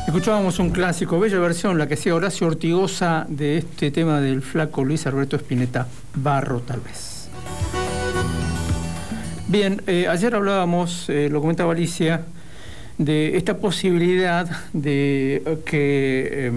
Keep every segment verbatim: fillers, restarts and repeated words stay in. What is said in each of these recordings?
Escuchábamos un clásico, bella versión, la que hacía Horacio Ortigosa de este tema del flaco Luis Alberto Spinetta, Barro tal vez. Bien, eh, ayer hablábamos, eh, lo comentaba Alicia, de esta posibilidad de eh, que, eh,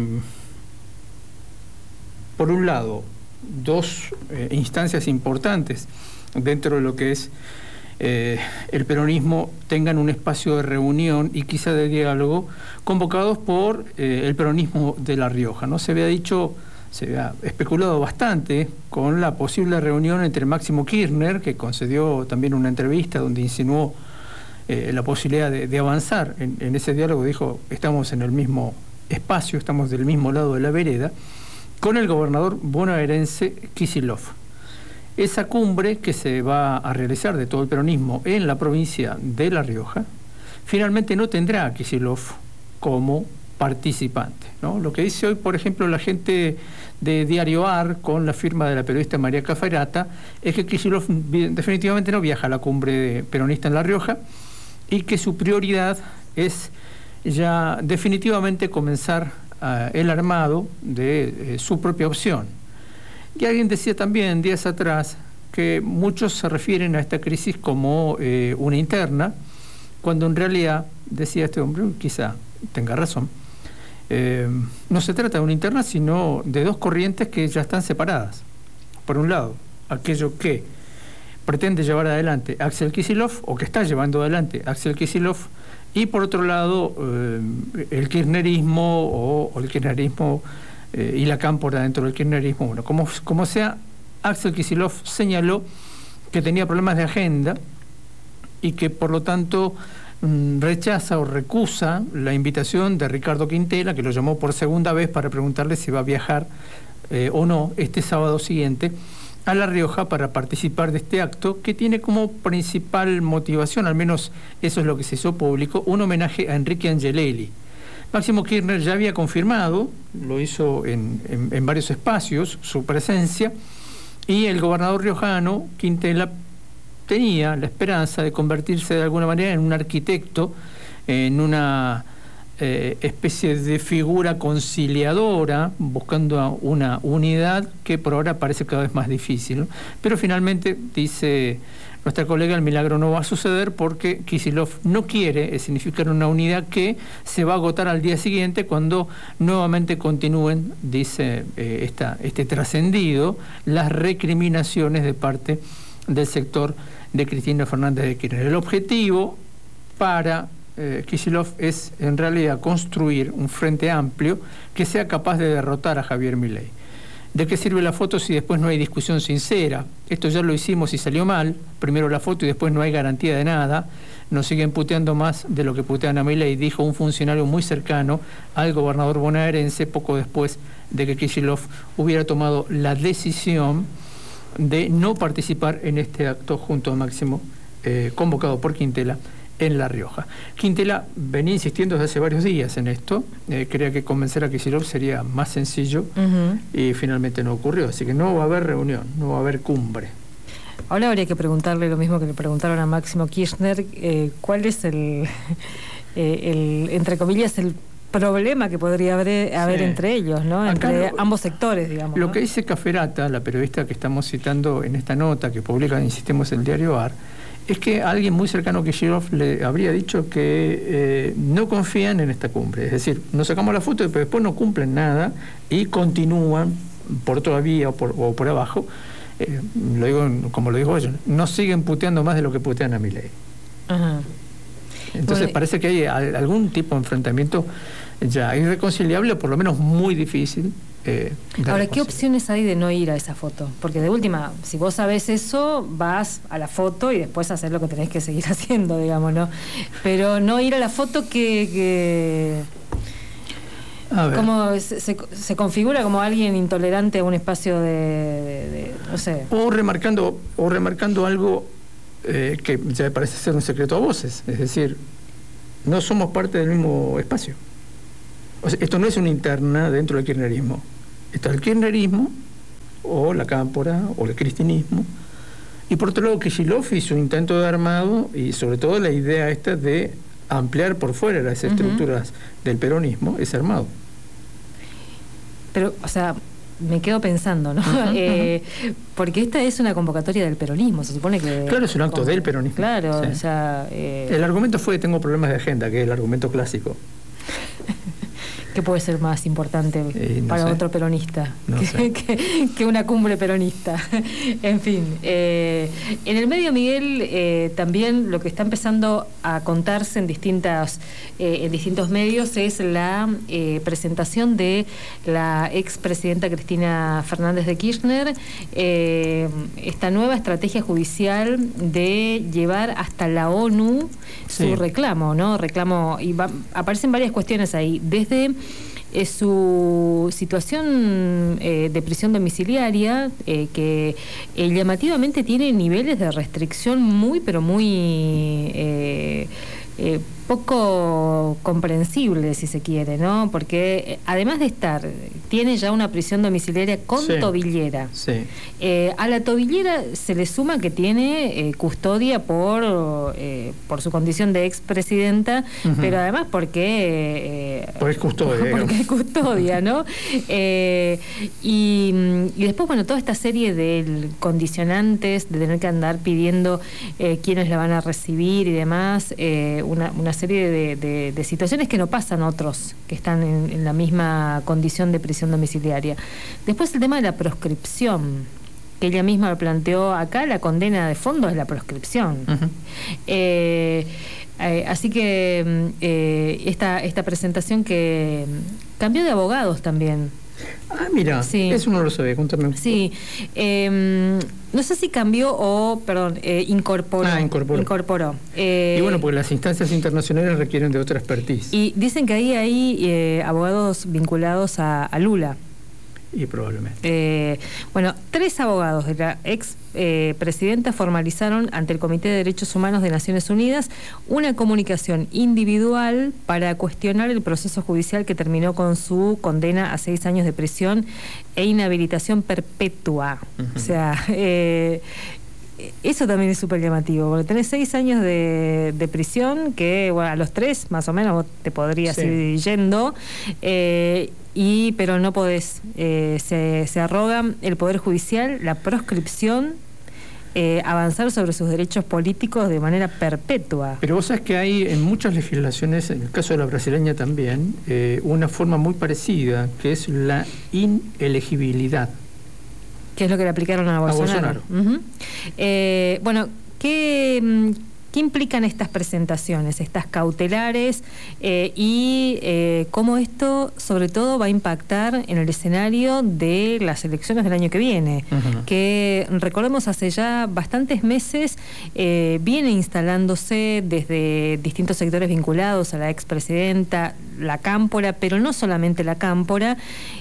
por un lado, dos eh, instancias importantes dentro de lo que es Eh, el peronismo tengan un espacio de reunión y quizá de diálogo convocados por eh, el peronismo de La Rioja, ¿no? Se había dicho, se había especulado bastante con la posible reunión entre Máximo Kirchner, que concedió también una entrevista donde insinuó eh, la posibilidad de, de avanzar en, en ese diálogo. Dijo, estamos en el mismo espacio, estamos del mismo lado de la vereda, con el gobernador bonaerense Kicillof. Esa cumbre que se va a realizar de todo el peronismo en la provincia de La Rioja, finalmente no tendrá a Kicillof como participante, ¿no? Lo que dice hoy, por ejemplo, la gente de Diario A R, con la firma de la periodista María Caferata, es que Kicillof definitivamente no viaja a la cumbre peronista en La Rioja y que su prioridad es ya definitivamente comenzar uh, el armado de eh, su propia opción. Y alguien decía también días atrás que muchos se refieren a esta crisis como eh, una interna, cuando en realidad, decía este hombre, quizá tenga razón, eh, no se trata de una interna, sino de dos corrientes que ya están separadas. Por un lado, aquello que pretende llevar adelante Axel Kicillof, o que está llevando adelante Axel Kicillof, y por otro lado, eh, el kirchnerismo o, o el kirchnerismo Eh, y la cámpora dentro del kirchnerismo. Bueno, como, como sea, Axel Kicillof señaló que tenía problemas de agenda y que por lo tanto mmm, rechaza o recusa la invitación de Ricardo Quintela, que lo llamó por segunda vez para preguntarle si va a viajar eh, o no este sábado siguiente a La Rioja para participar de este acto, que tiene como principal motivación, al menos eso es lo que se hizo público, un homenaje a Enrique Angelelli. Máximo Kirchner ya había confirmado, lo hizo en, en, en varios espacios, su presencia, y el gobernador riojano, Quintela, tenía la esperanza de convertirse de alguna manera en un arquitecto, en una eh, especie de figura conciliadora, buscando una unidad que por ahora parece cada vez más difícil, ¿no? Pero finalmente, dice nuestra colega, el milagro no va a suceder porque Kicillof no quiere significar una unidad que se va a agotar al día siguiente cuando nuevamente continúen, dice eh, esta, este trascendido, las recriminaciones de parte del sector de Cristina Fernández de Kirchner. El objetivo para eh, Kicillof es en realidad construir un frente amplio que sea capaz de derrotar a Javier Milei. ¿De qué sirve la foto si después no hay discusión sincera? Esto ya lo hicimos y salió mal. Primero la foto y después no hay garantía de nada. Nos siguen puteando más de lo que putean a Milei, dijo un funcionario muy cercano al gobernador bonaerense poco después de que Kicillof hubiera tomado la decisión de no participar en este acto junto a Máximo, eh, convocado por Quintela en La Rioja. Quintela venía insistiendo desde hace varios días en esto, eh, creía que convencer a Kicillof sería más sencillo, uh-huh. y finalmente no ocurrió, así que no va a haber reunión, no va a haber cumbre. Ahora habría que preguntarle lo mismo que le preguntaron a Máximo Kirchner, eh, ¿cuál es el, eh, el, entre comillas, el problema que podría haber, haber sí. entre ellos, ¿no? Entre lo, ambos sectores, digamos. Lo ¿no? que dice Caferata, la periodista que estamos citando en esta nota que publica, insistimos, el diario A R, es que alguien muy cercano a Kicillof le habría dicho que eh, no confían en esta cumbre. Es decir, nos sacamos la foto, pero después no cumplen nada y continúan por otra vía o por, o por abajo, eh, lo digo como lo dijo ella, no siguen puteando más de lo que putean a Milei. Ajá. Entonces bueno, parece que hay algún tipo de enfrentamiento ya irreconciliable o por lo menos muy difícil. Eh, Ahora, ¿qué opciones hay de no ir a esa foto? Porque de última, si vos sabés eso, vas a la foto y después hacer lo que tenés que seguir haciendo, digamos, ¿no? Pero no ir a la foto que... que... ¿Cómo se, se, se configura como alguien intolerante a un espacio de, de, de no sé? O remarcando, o remarcando algo eh, que ya parece ser un secreto a voces, es decir, no somos parte del mismo espacio. O sea, esto no es una interna dentro del kirchnerismo. Está el kirchnerismo, o la cámpora, o el cristinismo, y por otro lado Kicillof hizo un intento de armado, y sobre todo la idea esta de ampliar por fuera las estructuras uh-huh. del peronismo, es armado. Pero, o sea, me quedo pensando, ¿no? Uh-huh, eh, uh-huh. Porque esta es una convocatoria del peronismo, se supone que... Claro, es un acto como, del peronismo. Claro, sí. o sea... Eh, el argumento fue, tengo problemas de agenda, que es el argumento clásico. ¿Qué puede ser más importante eh, no para sé. otro peronista no que, que, que una cumbre peronista? En fin, eh, en el medio, Miguel, eh, también lo que está empezando a contarse en distintas eh, en distintos medios es la eh, presentación de la expresidenta Cristina Fernández de Kirchner, eh, esta nueva estrategia judicial de llevar hasta la ONU su sí. reclamo, ¿no? Reclamo, y va, aparecen varias cuestiones ahí, desde Eh, su situación eh, de prisión domiciliaria, eh, que eh, llamativamente tiene niveles de restricción muy, pero muy eh, eh, poco comprensible, si se quiere, ¿no? Porque eh, además de estar, tiene ya una prisión domiciliaria con sí, tobillera. Sí. Eh, a la tobillera se le suma que tiene eh, custodia por eh, por su condición de expresidenta, uh-huh. pero además porque... Eh, porque es custodia. Porque es custodia, ¿no? eh, y, y después, bueno, toda esta serie de condicionantes, de tener que andar pidiendo eh, quiénes la van a recibir y demás, eh, una, una serie de, de, de situaciones que no pasan otros que están en, en la misma condición de prisión domiciliaria. Después el tema de la proscripción, que ella misma lo planteó acá, la condena de fondo es la proscripción. Uh-huh. eh, eh, así que eh, esta, esta presentación que cambió de abogados también. Ah, mira, sí. Eso no lo sabía, cuéntame. Sí, eh, no sé si cambió o, perdón, eh, incorporó. Ah, incorporó. Incorporó. Eh, y bueno, porque las instancias internacionales requieren de otra expertise. Y dicen que ahí hay eh, abogados vinculados a, a Lula. Y probablemente. Eh, bueno, tres abogados de la ex eh, presidenta formalizaron ante el Comité de Derechos Humanos de Naciones Unidas una comunicación individual para cuestionar el proceso judicial que terminó con su condena a seis años de prisión e inhabilitación perpetua. Uh-huh. O sea, eh, eso también es súper llamativo, porque tenés seis años de, de prisión, que bueno, a los tres más o menos vos te podrías sí. ir yendo, eh, y pero no podés, eh, se, se arrogan el Poder Judicial la proscripción, eh, avanzar sobre sus derechos políticos de manera perpetua. Pero vos sabés que hay en muchas legislaciones, en el caso de la brasileña también, eh, una forma muy parecida, que es la inelegibilidad. ¿Qué es lo que le aplicaron a Bolsonaro? A Bolsonaro. Uh-huh. eh, bueno, ¿qué... ¿Qué implican estas presentaciones, estas cautelares eh, y eh, cómo esto sobre todo va a impactar en el escenario de las elecciones del año que viene? Uh-huh. Que recordemos hace ya bastantes meses eh, viene instalándose desde distintos sectores vinculados a la expresidenta, la Cámpora, pero no solamente la Cámpora,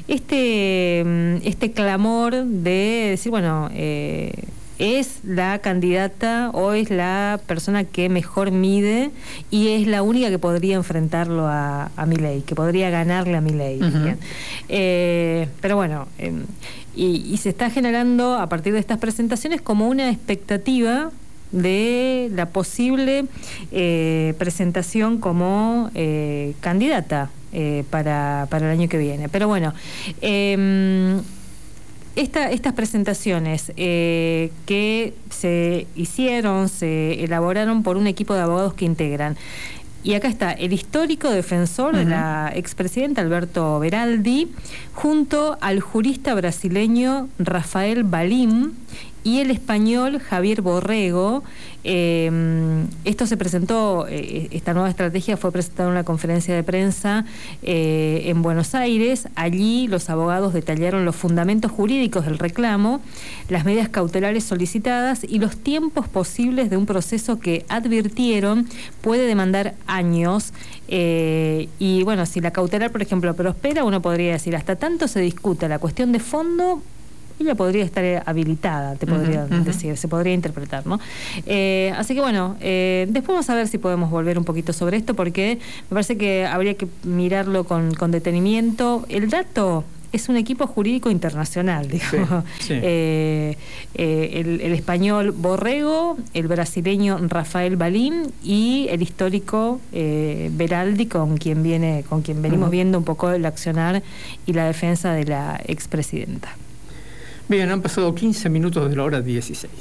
este, este clamor de decir, bueno... Eh, es la candidata o es la persona que mejor mide y es la única que podría enfrentarlo a, a Milei, que podría ganarle a Milei. Uh-huh. Eh, pero bueno, eh, y, y se está generando a partir de estas presentaciones como una expectativa de la posible eh, presentación como eh, candidata eh, para, para el año que viene. Pero bueno... Eh, Esta, estas presentaciones eh, que se hicieron, se elaboraron por un equipo de abogados que integran. Y acá está el histórico defensor uh-huh. de la expresidenta Alberto Beraldi, junto al jurista brasileño Rafael Balim y el español Javier Borrego. Eh, esto se presentó, eh, esta nueva estrategia fue presentada en una conferencia de prensa eh, en Buenos Aires. Allí los abogados detallaron los fundamentos jurídicos del reclamo, las medidas cautelares solicitadas y los tiempos posibles de un proceso que advirtieron puede demandar años. Eh, y bueno, si la cautelar, por ejemplo, prospera, uno podría decir, hasta tanto se discuta la cuestión de fondo, ella podría estar habilitada, te podría uh-huh, decir, uh-huh. se podría interpretar, ¿no? Eh, así que bueno, eh, después vamos a ver si podemos volver un poquito sobre esto, porque me parece que habría que mirarlo con, con detenimiento. El dato es un equipo jurídico internacional, digamos. Sí, sí. Eh, eh, el, el español Borrego, el brasileño Rafael Balín y el histórico eh, Beraldi, con quien viene, con quien venimos uh-huh. viendo un poco el accionar y la defensa de la expresidenta. Bien, han pasado quince minutos de la hora dieciséis.